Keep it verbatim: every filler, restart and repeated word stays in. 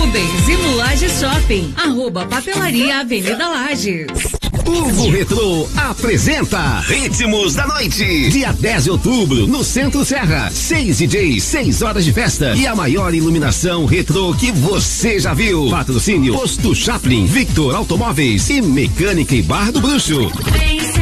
Rubens e no Laje Shopping, arroba Papelaria Avenida Lages. Hugo Retrô apresenta Ritmos da Noite. Dia dez de outubro, no Centro Serra. Seis D Js, seis horas de festa e a maior iluminação retrô que você já viu. Patrocínio Posto Chaplin, Victor Automóveis e Mecânica e Bar do Bruxo.